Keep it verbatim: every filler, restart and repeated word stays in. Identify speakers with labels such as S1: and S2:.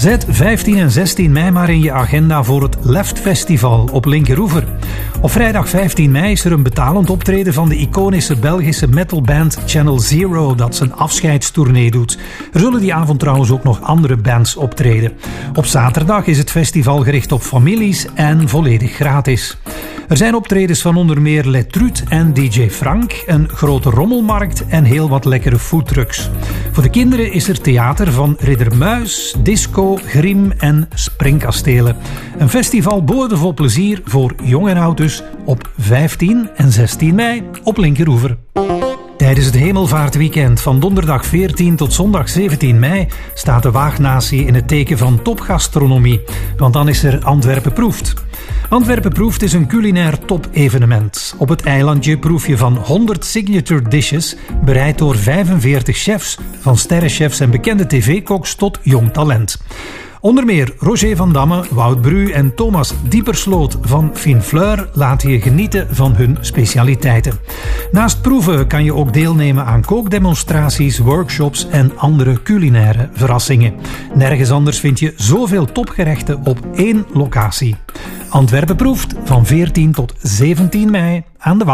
S1: Zet vijftien en zestien mei maar in je agenda voor het Left Festival op Linkeroever. Op vrijdag vijftien mei is er een betalend optreden van de iconische Belgische metalband Channel Zero dat zijn afscheidstournee doet. Er zullen die avond trouwens ook nog andere bands optreden. Op zaterdag is het festival gericht op families en volledig gratis. Er zijn optredens van onder meer Letrut en D J Frank, een grote rommelmarkt en heel wat lekkere foodtrucks. Voor de kinderen is er theater van Ridder Muis, disco, grim en springkastelen. Een festival boordevol plezier voor jong en oud dus op vijftien en zestien mei op Linkeroever. Tijdens het Hemelvaartweekend van donderdag veertien tot zondag zeventien mei staat de Waagnatie in het teken van topgastronomie, want dan is er Antwerpen Proeft. Antwerpen Proeft is een culinair top-evenement. Op het eilandje proef je van honderd signature dishes, bereid door vijfenveertig chefs, van sterrenchefs en bekende tv-koks tot jong talent. Onder meer Roger van Damme, Wout Bru en Thomas Diepersloot van Fine Fleur laten je genieten van hun specialiteiten. Naast proeven kan je ook deelnemen aan kookdemonstraties, workshops en andere culinaire verrassingen. Nergens anders vind je zoveel topgerechten op één locatie. Antwerpen Proeft van veertien tot zeventien mei aan de Waal.